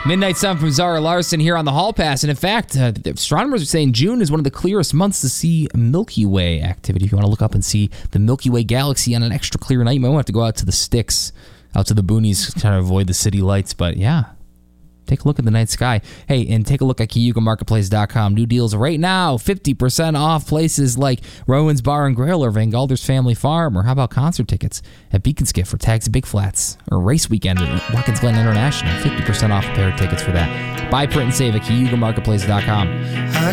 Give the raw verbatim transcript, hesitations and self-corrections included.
Midnight Sun from Zara Larson here on the Hall Pass. And in fact, uh, the astronomers are saying June is one of the clearest months to see Milky Way activity. If you want to look up and see the Milky Way galaxy on an extra clear night, you might have to go out to the sticks, out to the boonies, trying to avoid the city lights. But yeah, take a look at the night sky. Hey, and take a look at Cayuga Marketplace dot com. New deals right now. fifty percent off places like Rowan's Bar and Grill or Van Galder's Family Farm. Or how about concert tickets at Beacon Skiff for Tags at Big Flats? Or race weekend at Watkins Glen International. fifty percent off a pair of tickets for that. Buy, print, and save at Cayuga Marketplace dot com. I